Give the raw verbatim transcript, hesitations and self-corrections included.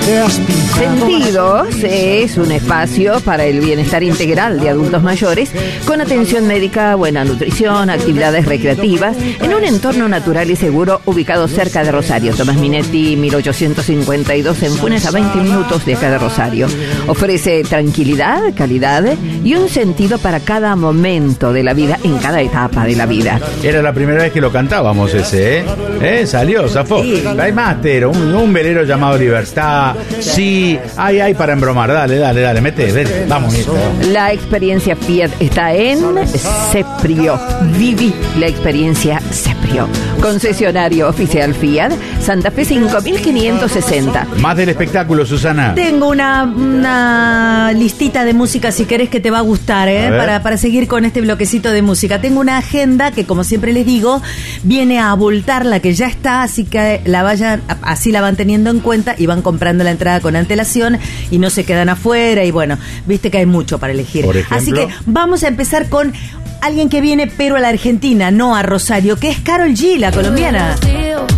Sentidos es un espacio para el bienestar integral de adultos mayores con atención médica, buena nutrición, actividades recreativas en un entorno natural y seguro ubicado cerca de Rosario. Tomás Minetti, mil ochocientos cincuenta y dos, en Funes, a veinte minutos de acá de Rosario. Ofrece tranquilidad, calidad y un sentido para cada momento de la vida, en cada etapa de la vida. Era la primera vez que lo cantábamos ese, ¿eh? ¿Eh? Salió, zafó. Sí. Hay máster, un, un velero llamado Libertad. Sí, hay, hay para embromar. Dale, dale, dale, mete, vete. Vamos, mister. La experiencia Fiat está en Ceprio. Viví la experiencia Ceprio. Concesionario oficial Fiat, Santa Fe cinco mil quinientos sesenta. Más del espectáculo, Susana. Tengo una, una listita de música, si querés, que te va a gustar, ¿eh? A Para, para seguir con este bloquecito de música. Tengo una agenda que, como siempre les digo, viene a abultar la que ya está, así que la vayan, así la van teniendo en cuenta y van comprando la entrada con antelación y no se quedan afuera. Y bueno, viste que hay mucho para elegir. Por ejemplo, así que vamos a empezar con alguien que viene, pero a la Argentina, no a Rosario, que es Karol G, la colombiana.